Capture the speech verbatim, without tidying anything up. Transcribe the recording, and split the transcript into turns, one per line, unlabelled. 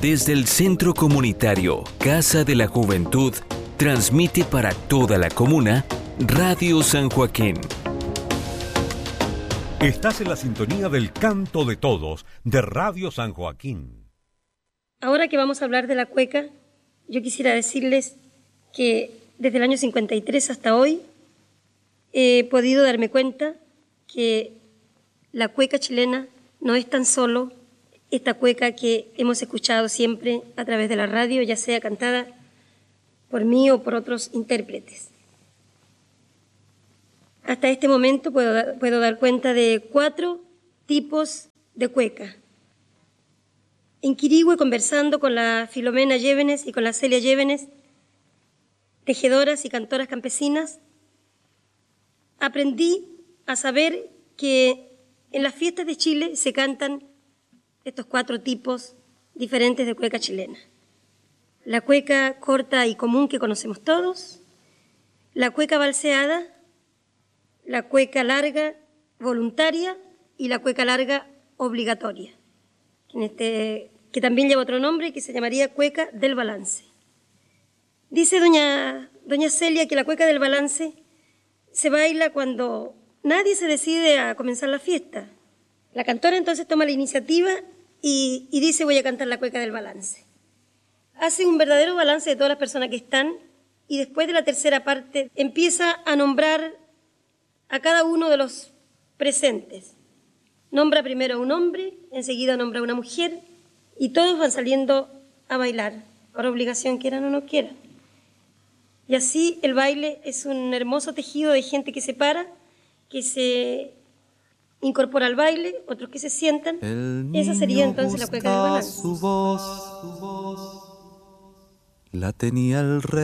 Desde el Centro Comunitario Casa de la Juventud, transmite para toda la comuna Radio San Joaquín.
Estás en la sintonía del Canto de Todos de Radio San Joaquín.
Ahora que vamos a hablar de la cueca, yo quisiera decirles que desde el año cincuenta y tres hasta hoy he podido darme cuenta que la cueca chilena no es tan solo esta cueca que hemos escuchado siempre a través de la radio, ya sea cantada por mí o por otros intérpretes. Hasta este momento puedo, puedo dar cuenta de cuatro tipos de cueca. En Quirihue, conversando con la Filomena Llévenes y con la Celia Llévenes, tejedoras y cantoras campesinas, aprendí a saber que en las fiestas de Chile se cantan estos cuatro tipos diferentes de cueca chilena. La cueca corta y común que conocemos todos, la cueca balseada, la cueca larga voluntaria y la cueca larga obligatoria, en este, que también lleva otro nombre que se llamaría cueca del balance. Dice doña, doña Celia que la cueca del balance se baila cuando nadie se decide a comenzar la fiesta. La cantora entonces toma la iniciativa y, y dice: voy a cantar la cueca del balance. Hace un verdadero balance de todas las personas que están y después de la tercera parte empieza a nombrar a cada uno de los presentes. Nombra primero a un hombre, enseguida nombra a una mujer y todos van saliendo a bailar, por obligación, quieran o no quieran. Y así el baile es un hermoso tejido de gente que se para, que se incorpora al baile, otros que se sientan. Esa sería entonces la cueca del balance.
Su voz, su voz, la tenía el rey.